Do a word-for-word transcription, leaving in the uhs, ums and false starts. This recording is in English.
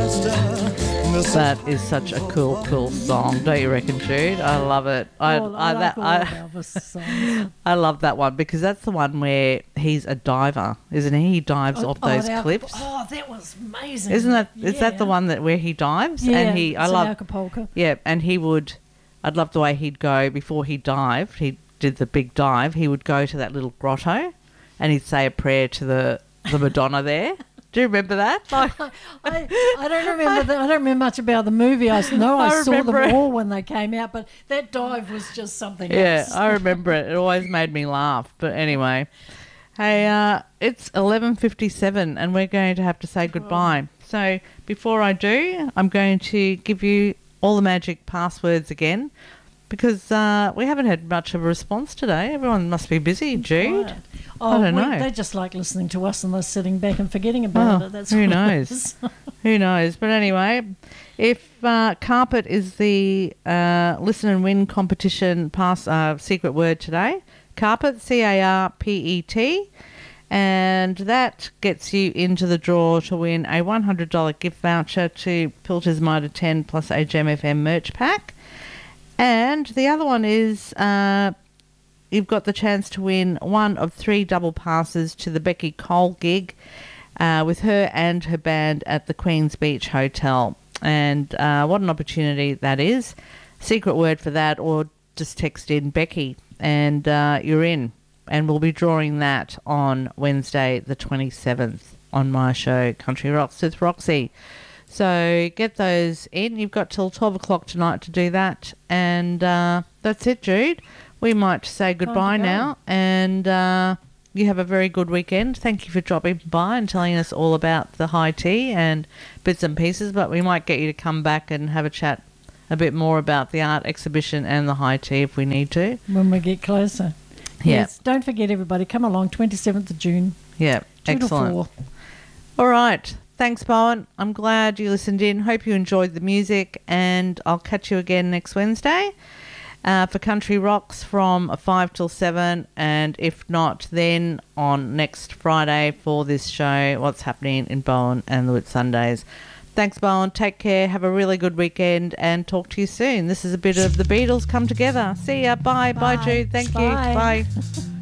That is such a cool, cool song, don't you reckon, Jude? I love it. I, Oh, I, I like that, all I, of Elvis songs. I love that one because that's the one where he's a diver, isn't he? He dives Oh, off oh, those the Alca- cliffs. Oh, that was amazing. Isn't that? Is Yeah. that the one that where he dives? Yeah, and he, I it's in love. Acapulco. Yeah, and he would. I'd love the way he'd go before he dived. He did the big dive. He would go to that little grotto, and he'd say a prayer to the the Madonna there. Do you remember that? Like, I, I don't remember that. I don't remember much about the movie. I know I, I saw them remember it. all when they came out, but that dive was just something yeah, else. I remember it. It always made me laugh. But anyway, hey, uh, it's eleven fifty-seven, and we're going to have to say goodbye. So before I do, I'm going to give you all the magic passwords again, because uh, we haven't had much of a response today. Everyone must be busy, Jude. Quiet. Oh, I don't we, know. They just like listening to us and they're sitting back and forgetting about Oh, it. That's who what it knows? is. Who knows? But anyway, if uh, carpet is the uh, listen and win competition pass uh, secret word today, carpet, C A R P E T, and that gets you into the draw to win a one hundred dollars gift voucher to Pilcher's Mitre ten plus a Gem F M merch pack. And the other one is uh, you've got the chance to win one of three double passes to the Becky Cole gig uh, with her and her band at the Queen's Beach Hotel. And uh, what an opportunity that is. Secret word for that, or just text in Becky and uh, you're in. And we'll be drawing that on Wednesday the twenty-seventh on my show, Country Rocks with Roxy. So get those in. You've got till twelve o'clock tonight to do that. And uh, that's it, Jude. We might say goodbye Time to go. now. And uh, you have a very good weekend. Thank you for dropping by and telling us all about the high tea and bits and pieces. But we might get you to come back and have a chat a bit more about the art exhibition and the high tea if we need to. When we get closer. Yeah. Yes, don't forget, everybody, come along, twenty-seventh of June. Yeah, two excellent. to four. All right. Thanks, Bowen. I'm glad you listened in. Hope you enjoyed the music, and I'll catch you again next Wednesday uh, for Country Rocks from five till seven, and if not, then on next Friday for this show, What's Happening in Bowen and the Whitsundays. Thanks, Bowen. Take care. Have a really good weekend, and talk to you soon. This is a bit of the Beatles come together. See ya. Bye. Bye, Bye. Jude. Thank Bye. you. Bye.